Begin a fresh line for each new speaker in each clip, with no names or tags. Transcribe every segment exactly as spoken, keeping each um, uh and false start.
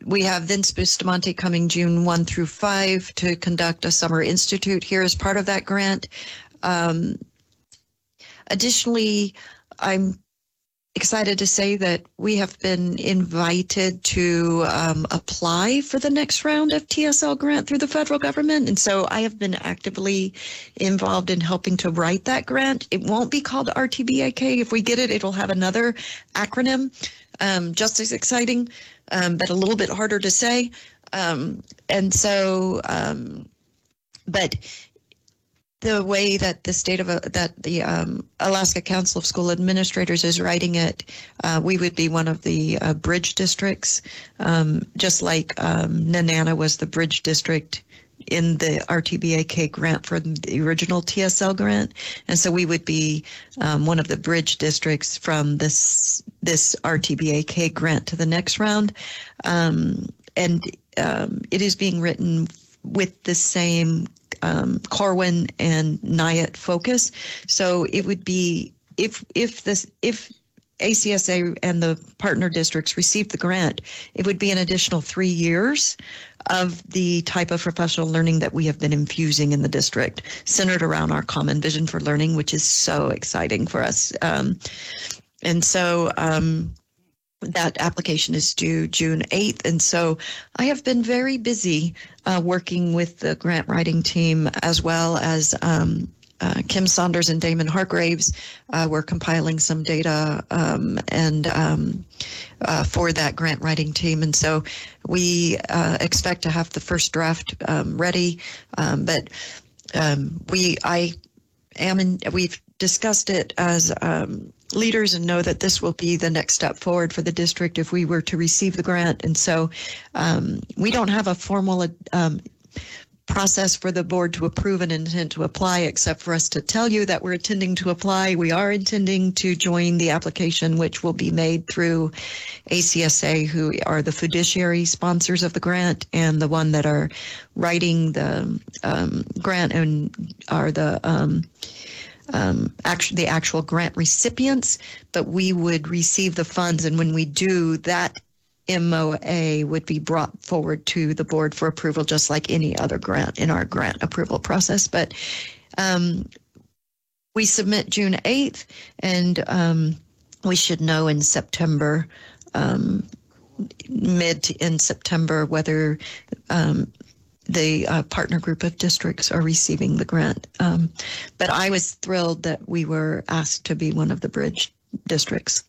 we have Vince Bustamante coming June first through five to conduct a summer institute here as part of that grant. Um, additionally, I'm excited to say that we have been invited to um, apply for the next round of T S L grant through the federal government. And so I have been actively involved in helping to write that grant. It won't be called R T B A K. If we get it, it'll have another acronym, um, just as exciting, um, but a little bit harder to say. Um, and so, um, but the way that the state of uh, that the um, Alaska Council of School Administrators is writing it, uh, we would be one of the uh, bridge districts, um, just like um, Nenana was the bridge district in the R T B A K grant for the original T S L grant, and so we would be um, one of the bridge districts from this this R T B A K grant to the next round, um, and um, it is being written with the same um, Corwin and NIAT focus. So it would be if if this if A C S A and the partner districts received the grant, it would be an additional three years of the type of professional learning that we have been infusing in the district, centered around our common vision for learning, which is so exciting for us. Um, and so um, that application is due June eighth. And so I have been very busy uh, working with the grant writing team, as well as um, uh, Kim Saunders and Damon Hargraves. Uh, we're compiling some data um, and um, uh, for that grant writing team. And so we uh, expect to have the first draft um, ready. Um, but um, we, I am in, we've discussed it as um, leaders and know that this will be the next step forward for the district if we were to receive the grant. And so um, we don't have a formal um, process for the board to approve an intent to apply, except for us to tell you that we're intending to apply. We are intending to join the application, which will be made through A C S A, who are the fiduciary sponsors of the grant and the one that are writing the um, grant and are the um, Um, actually, the actual grant recipients, but we would receive the funds, and when we do, that M O A would be brought forward to the board for approval, just like any other grant in our grant approval process. But um, we submit June eighth, and um, we should know in September, um, mid to end September, whether um, the uh, partner group of districts are receiving the grant. Um, but I was thrilled that we were asked to be one of the bridge districts.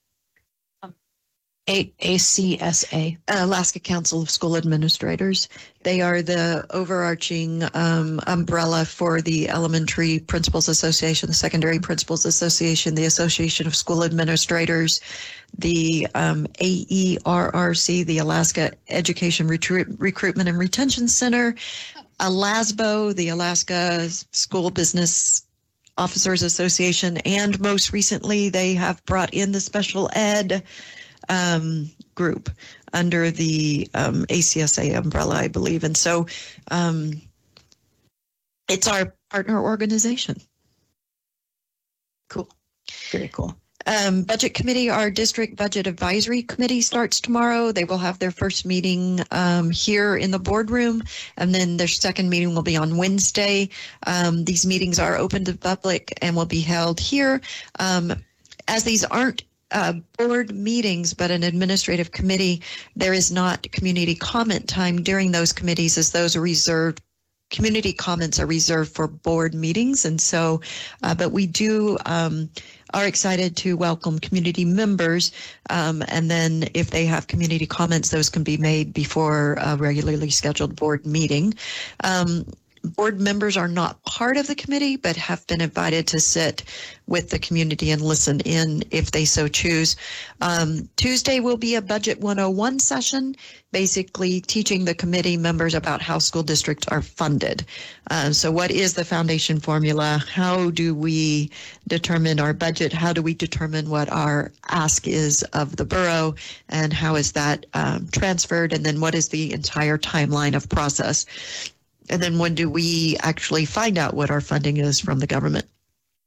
A- ACSA?
Alaska Council of School Administrators. They are the overarching um, umbrella for the Elementary Principals Association, the Secondary Principals Association, the Association of School Administrators, the um, A E R R C, the Alaska Education Retru- Recruitment and Retention Center, ALASBO, the Alaska School Business Officers Association, and most recently they have brought in the special ed um, group under the um, A C S A umbrella, I believe. And so um, it's our partner organization.
Cool. Very cool.
Um, Budget Committee, our District Budget Advisory Committee starts tomorrow. They will have their first meeting um, here in the boardroom, and then their second meeting will be on Wednesday. Um, these meetings are open to the public and will be held here. Um, as these aren't uh, board meetings, but an administrative committee, there is not community comment time during those committees, as those are reserved. Community comments are reserved for board meetings. And so, uh, but we do, um, are excited to welcome community members. Um, and then if they have community comments, those can be made before a regularly scheduled board meeting. Um, board members are not part of the committee, but have been invited to sit with the community and listen in if they so choose. Um, Tuesday will be a Budget one oh one session, basically teaching the committee members about how school districts are funded. Uh, so what is the foundation formula? How do we determine our budget? How do we determine what our ask is of the borough? And how is that um, transferred? And then what is the entire timeline of process? And then when do we actually find out what our funding is from the government?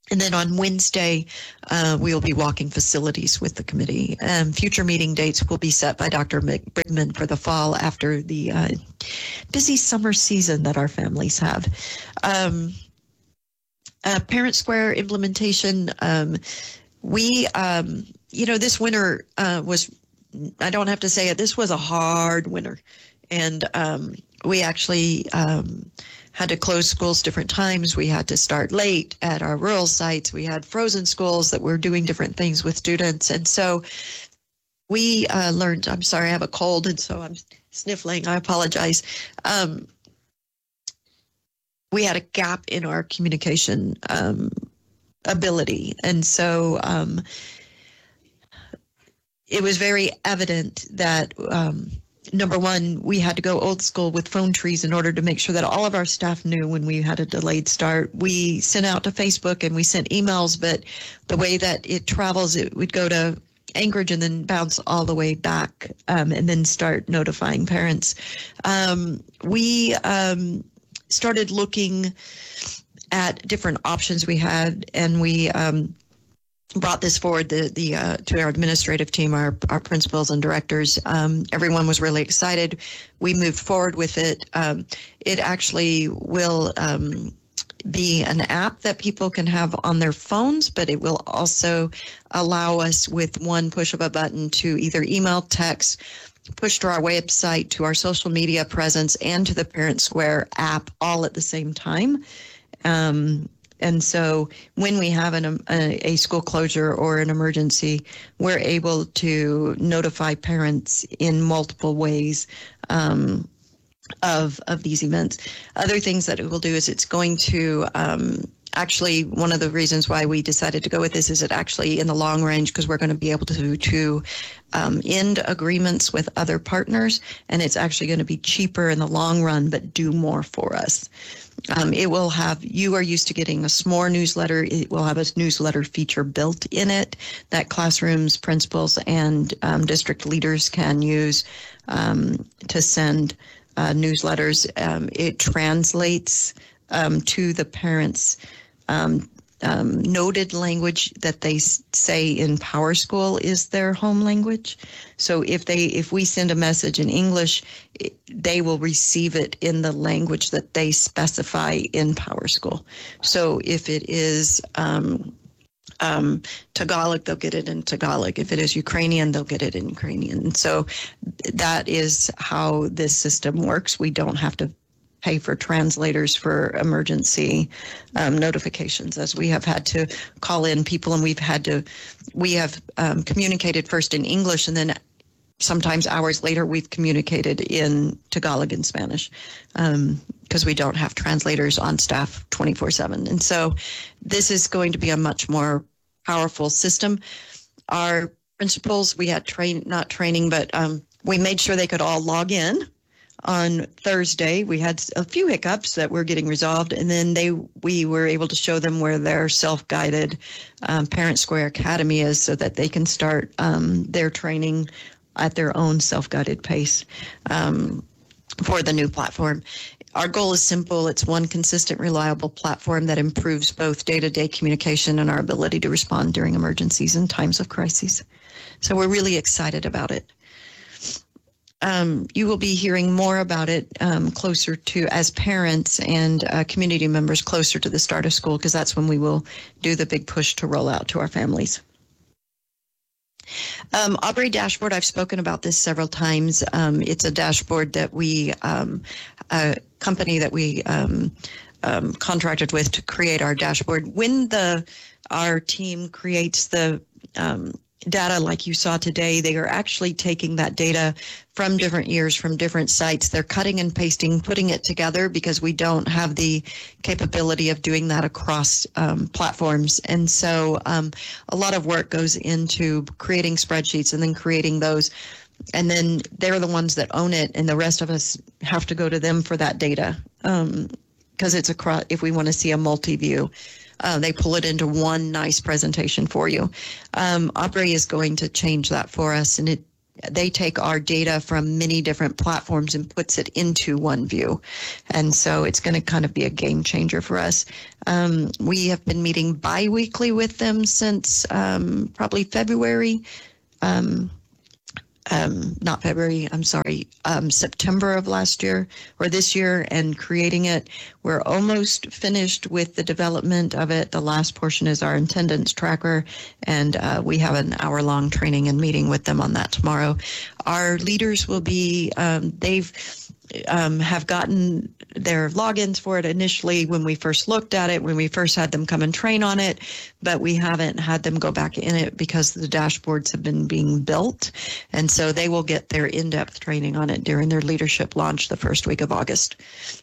And then on Wednesday, uh, we will be walking facilities with the committee. Um, future meeting dates will be set by Doctor Brigman for the fall after the uh, busy summer season that our families have. Um, uh, Parent Square implementation, um, we, um, you know, this winter uh, was, I don't have to say it, this was a hard winter. And um, we actually um, had to close schools different times. We had to start late at our rural sites. We had frozen schools that were doing different things with students. And so we uh, learned, I'm sorry, I have a cold, and so I'm sniffling. I apologize. Um, we had a gap in our communication um, ability. And so um, it was very evident that um, number one, we had to go old school with phone trees in order to make sure that all of our staff knew when we had a delayed start. We sent out to Facebook and we sent emails, but the way that it travels, it would go to Anchorage and then bounce all the way back um, and then start notifying parents. Um, we um, started looking at different options we had, and we um, brought this forward the, the uh, to our administrative team, our, our principals and directors. Um, everyone was really excited. We moved forward with it. Um, it actually will um, be an app that people can have on their phones, but it will also allow us with one push of a button to either email, text, push to our website, to our social media presence, and to the Parent Square app all at the same time. Um, And so when we have an, a, a school closure or an emergency, we're able to notify parents in multiple ways um, of, of these events. Other things that it will do is it's going to um, actually, one of the reasons why we decided to go with this is it actually in the long range, because we're going to be able to, to um, end agreements with other partners, and it's actually going to be cheaper in the long run, but do more for us. Um, it will have, you are used to getting a S M O R newsletter. It will have a newsletter feature built in it that classrooms, principals, and um, district leaders can use um, to send uh, newsletters. Um, it translates um, to the parents um, um, noted language that they say in Power School is their home language. So if they, if we send a message in English, it, they will receive it in the language that they specify in Power School. So if it is um, um, Tagalog, they'll get it in Tagalog. If it is Ukrainian, they'll get it in Ukrainian. So that is how this system works. We don't have to pay for translators for emergency um, notifications, as we have had to call in people, and we've had to, we have um, communicated first in English, and then sometimes hours later we've communicated in Tagalog and Spanish because um, we don't have translators on staff twenty-four seven. And so this is going to be a much more powerful system. Our principals, we had train, not training, but um, we made sure they could all log in. On Thursday, we had a few hiccups that were getting resolved, and then they we were able to show them where their self-guided um, Parent Square Academy is, so that they can start um, their training at their own self-guided pace um, for the new platform. Our goal is simple. It's one consistent, reliable platform that improves both day-to-day communication and our ability to respond during emergencies and times of crises. So we're really excited about it. Um, you will be hearing more about it um, closer to, as parents and uh, community members, closer to the start of school, because that's when we will do the big push to roll out to our families. Um, Aubrey Dashboard, I've spoken about this several times. Um, it's a dashboard that we, um, a company that we um, um, contracted with to create our dashboard. When the our team creates the um, data like you saw today, they are actually taking that data from different years, from different sites. They're cutting and pasting, putting it together, because we don't have the capability of doing that across um, platforms. And so um, a lot of work goes into creating spreadsheets and then creating those. And then they're the ones that own it, and the rest of us have to go to them for that data. Um, because it's across, if we want to see a multi-view. Uh, they pull it into one nice presentation for you. Um, Aubrey is going to change that for us, and it they take our data from many different platforms and puts it into OneView. And so it's going to kind of be a game changer for us. Um, we have been meeting bi-weekly with them since um, probably February. Um, um, not February, I'm sorry, um, September of last year or this year, and creating it. We're almost finished with the development of it. The last portion is our attendance tracker, and uh, we have an hour-long training and meeting with them on that tomorrow. Our leaders will be, um, they've um, have gotten their logins for it initially when we first looked at it, when we first had them come and train on it, but we haven't had them go back in it because the dashboards have been being built. And so they will get their in-depth training on it during their leadership launch the first week of August.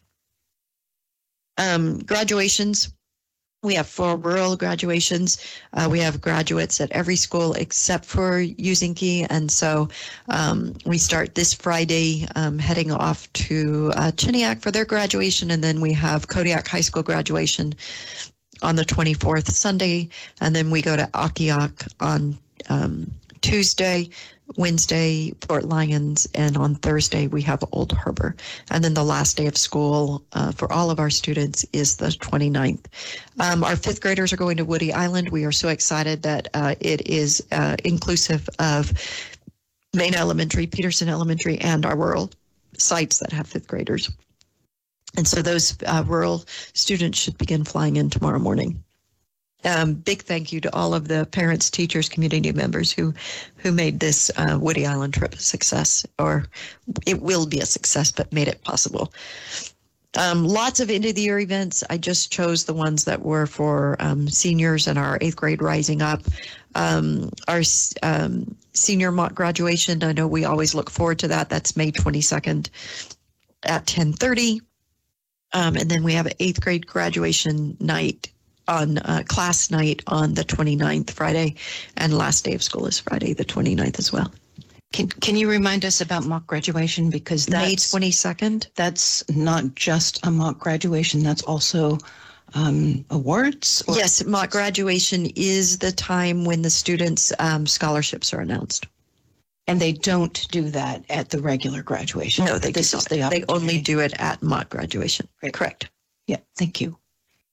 Um, graduations. We have four rural graduations. Uh, we have graduates at every school except for Uzinki. And so um, we start this Friday um, heading off to uh, Chiniak for their graduation. And then we have Kodiak High School graduation on the twenty-fourth, Sunday. And then we go to Akiak on um, Tuesday, Wednesday, Fort Lyons, and on Thursday we have Old Harbor. And then the last day of school uh, for all of our students is the twenty-ninth. Um, our fifth graders are going to Woody Island. We are so excited that uh, it is uh, inclusive of Maine Elementary, Peterson Elementary, and our rural sites that have fifth graders. And so those uh, rural students should begin flying in tomorrow morning. Um, big thank you to all of the parents, teachers, community members who who made this uh, Woody Island trip a success, or it will be a success, but made it possible. Um, lots of end of the year events. I just chose the ones that were for um, seniors and our eighth grade Rising Up. Um, our um, senior mock graduation, I know we always look forward to that. That's May twenty-second at ten thirty. Um, and then we have an eighth grade graduation night on uh, class night on the twenty-ninth, Friday, and last day of school is Friday, the twenty-ninth as well.
Can Can you remind us about mock graduation? Because
May
that's,
twenty-second.
that's not just a mock graduation, that's also um, awards? Or-
Yes, mock graduation is the time when the students' um, scholarships are announced.
And they don't do that at the regular graduation?
No, they
This
do
is
not.
the
They
opportunity.
only do it at mock graduation.
Great.
Correct.
Yeah, thank you.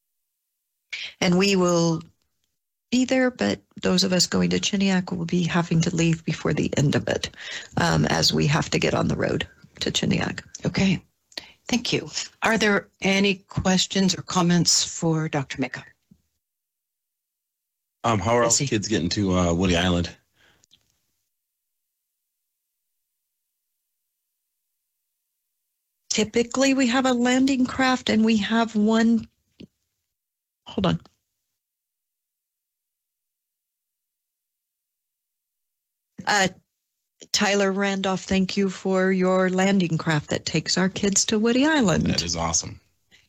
And we will be there, but those of us going to Chiniak will be having to leave before the end of it, um, as we have to get on the road to Chiniak.
Okay, thank you. Are there any questions or comments for Doctor Mika?
Um, how are all
Jesse.
the kids getting to uh, Woody Island?
Typically, we have a landing craft and we have one. Hold on. Uh, Tyler Randolph, thank you for your landing craft that takes our kids to Woody Island.
That is awesome.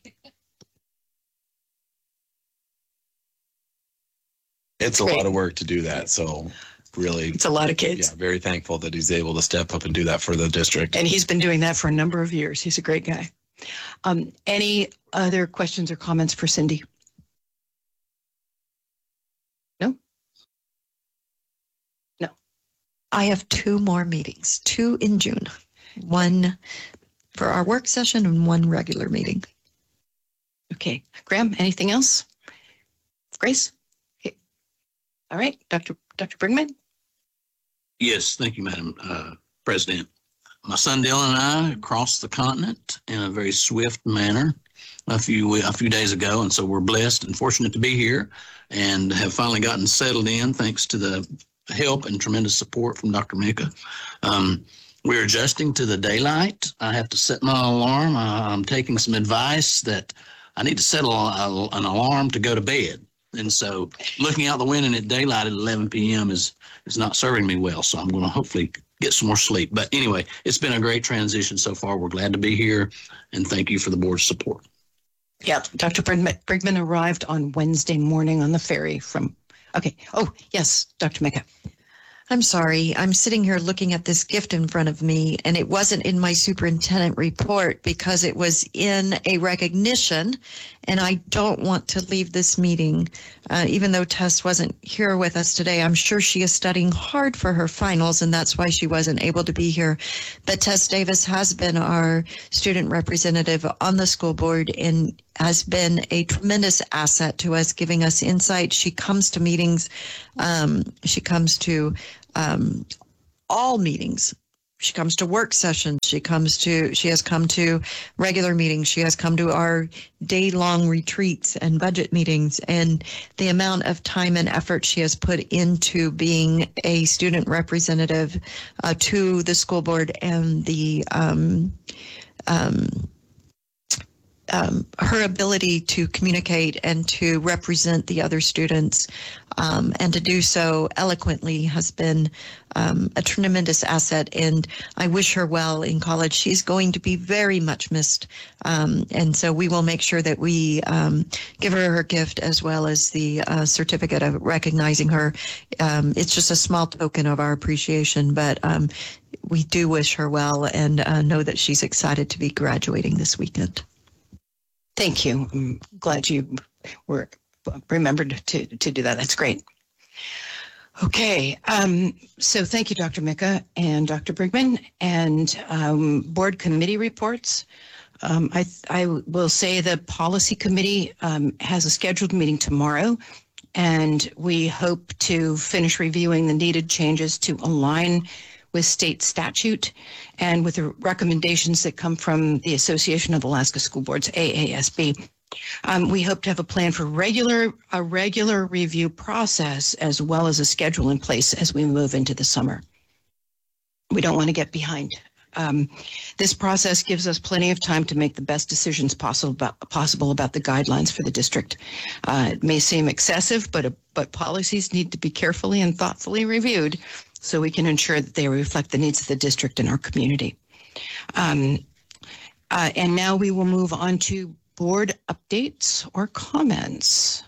It's a
Great.
lot of work to do that. So really,
It's a lot of kids.
yeah, very thankful that he's able to step up and do that for the district.
And he's been doing that for a number of years. He's a great guy. Um, any other questions or comments for Cindy? No? No.
I have two more meetings, two in June, one for our work session and one regular meeting.
Okay. Graham, anything else? Grace? Okay. All right. Doctor Doctor Brigman?
Yes, thank you, Madam uh, President. My son Dylan and I crossed the continent in a very swift manner a few a few days ago, and so we're blessed and fortunate to be here and have finally gotten settled in thanks to the help and tremendous support from Doctor Mika. Um, we're adjusting to the daylight. I have to set my alarm. I, I'm taking some advice that I need to set a, a, an alarm to go to bed. And so looking out the window at daylight at eleven p.m. is is not serving me well. So I'm going to hopefully get some more sleep. But anyway, it's been a great transition so far. We're glad to be here. And thank you for the board's support.
Yeah. Doctor Brigman, Brigman arrived on Wednesday morning on the ferry from, okay. Oh, yes, Doctor Mika.
I'm sorry. I'm sitting here looking at this gift in front of me, and it wasn't in my superintendent report because it was in a recognition, and I don't want to leave this meeting, uh, even though Tess wasn't here with us today. I'm sure she is studying hard for her finals, and that's why she wasn't able to be here. But Tess Davis has been our student representative on the school board and has been a tremendous asset to us, giving us insight. She comes to meetings. Um, she comes to um, all meetings. She comes to work sessions. She comes to, she has come to regular meetings. She has come to our day-long retreats and budget meetings. And the amount of time and effort she has put into being a student representative uh, to the school board and the um, um, um, her ability to communicate and to represent the other students um, and to do so eloquently has been um, a tremendous asset. And I wish her well in college. She's going to be very much missed. Um, and so we will make sure that we um, give her her gift as well as the uh, certificate of recognizing her. Um, it's just a small token of our appreciation, but um, we do wish her well and uh, know that she's excited to be graduating this weekend.
Thank you. I'm glad you were remembered to, to do that. That's great. Okay. Um, so thank you, Doctor Mika and Doctor Brigman. And um, board committee reports. Um, I, I will say the policy committee um, has a scheduled meeting tomorrow, and we hope to finish reviewing the needed changes to align with state statute and with the recommendations that come from the Association of Alaska School Boards, A A S B. Um, we hope to have a plan for regular a regular review process as well as a schedule in place as we move into the summer. We don't want to get behind. Um, this process gives us plenty of time to make the best decisions possible about, possible about the guidelines for the district. Uh, it may seem excessive, but, uh, but policies need to be carefully and thoughtfully reviewed so we can ensure that they reflect the needs of the district and our community. Um, uh, and now we will move on to board updates or comments.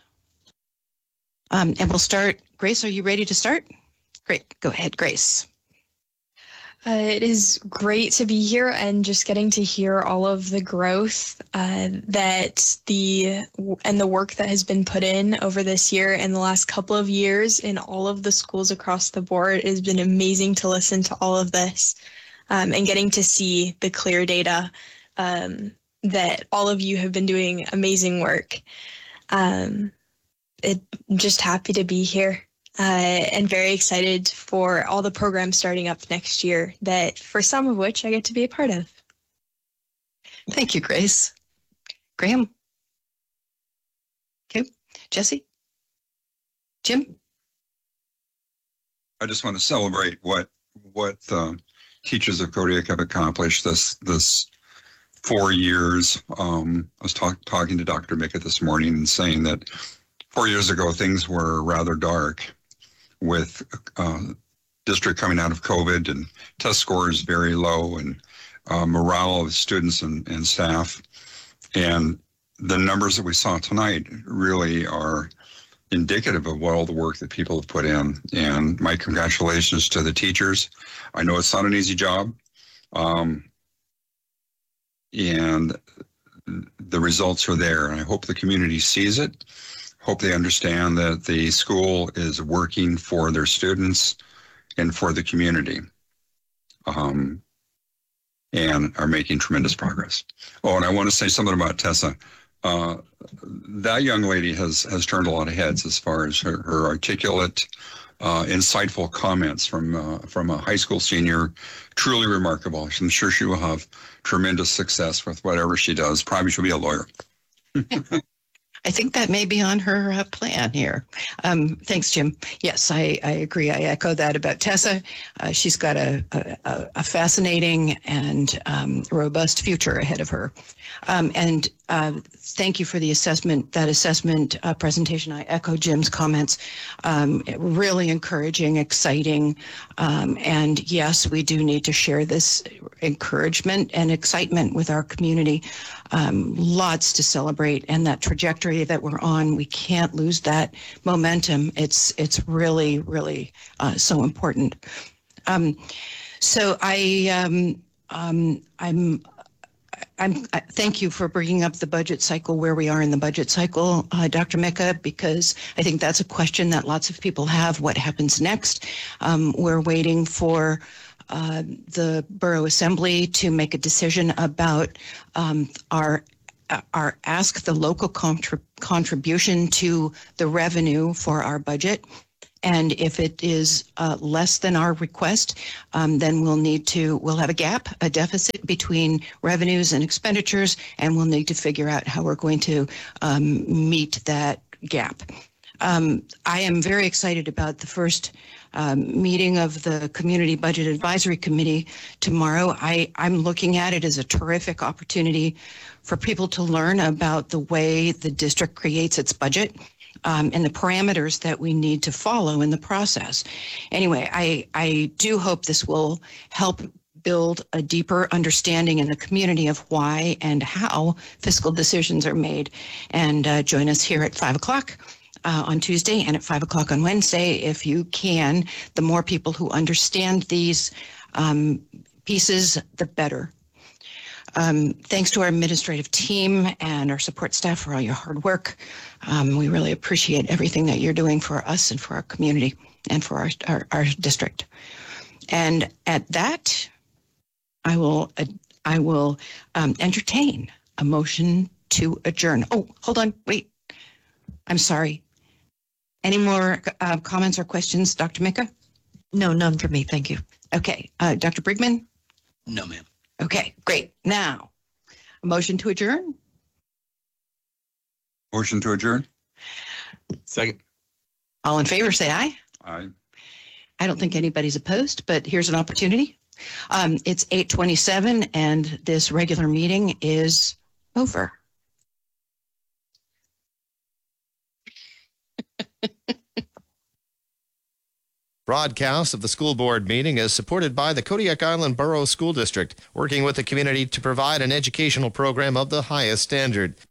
Um, and we'll start. Grace, are you ready to start? Great. Go ahead, Grace.
Uh, it is great to be here and just getting to hear all of the growth uh, that the and the work that has been put in over this year and the last couple of years in all of the schools across the board. It has been amazing to listen to all of this um, and getting to see the clear data um, that all of you have been doing amazing work. Um, it, I'm just happy to be here. Uh, and very excited for all the programs starting up next year, that for some of which I get to be a part of.
Thank you, Grace. Graham? Okay. Jesse? Jim?
I just want to celebrate what what uh, teachers of Kodiak have accomplished this this four years. Um, I was talk, talking to Doctor Mika this morning and saying that four years ago things were rather dark, with uh, district coming out of COVID and test scores very low and uh, morale of students and, and staff. And the numbers that we saw tonight really are indicative of what all the work that people have put in. And my congratulations to the teachers. I know it's not an easy job. Um, and the results are there. And I hope the community sees it. Hope they understand that the school is working for their students and for the community, um, and are making tremendous progress. Oh, and I want to say something about Tessa. Uh, that young lady has has turned a lot of heads as far as her, her articulate, uh, insightful comments from uh, from a high school senior. Truly remarkable. I'm sure she will have tremendous success with whatever she does. Probably she'll be a lawyer.
I think that may be on her uh, plan here. Um, thanks, Jim. Yes, I, I agree. I echo that about Tessa. Uh, she's got a, a, a fascinating and um, robust future ahead of her. Um, and uh, thank you for the assessment, that assessment uh, presentation. I echo Jim's comments. Um, really encouraging, exciting. Um, and yes, we do need to share this encouragement and excitement with our community. Um, lots to celebrate, and that trajectory that we're on, we can't lose that momentum. It's it's really, really uh, so important. Um, so I um, um, I'm I'm, I thank you for bringing up the budget cycle, where we are in the budget cycle, uh, Doctor Mika, because I think that's a question that lots of people have. What happens next? Um, we're waiting for uh, the Borough Assembly to make a decision about um, our our ask the local contrib- contribution to the revenue for our budget. And if it is uh, less than our request, um, then we'll need to, we'll have a gap, a deficit between revenues and expenditures, and we'll need to figure out how we're going to um, meet that gap. Um, I am very excited about the first um, meeting of the Community Budget Advisory Committee tomorrow. I, I'm looking at it as a terrific opportunity for people to learn about the way the district creates its budget. Um, and the parameters that we need to follow in the process. Anyway, I, I do hope this will help build a deeper understanding in the community of why and how fiscal decisions are made. And uh, join us here at five o'clock uh, on Tuesday and at five o'clock on Wednesday if you can. The more people who understand these um, pieces, the better. Um, thanks to our administrative team and our support staff for all your hard work. Um, we really appreciate everything that you're doing for us and for our community and for our, our, our district. And at that, I will, uh, I will um, entertain a motion to adjourn. Oh, hold on, wait. I'm sorry. Any more uh, comments or questions, Doctor Mika?
No, none for me. Thank you.
Okay, uh, Doctor Brigman?
No, ma'am.
Okay, great. Now, a motion to adjourn?
Motion to adjourn?
Second.
All in favor, say aye.
Aye.
I don't think anybody's opposed, but here's an opportunity. Um, it's eight twenty-seven and this regular meeting is over.
Broadcast of the school board meeting is supported by the Kodiak Island Borough School District, working with the community to provide an educational program of the highest standard.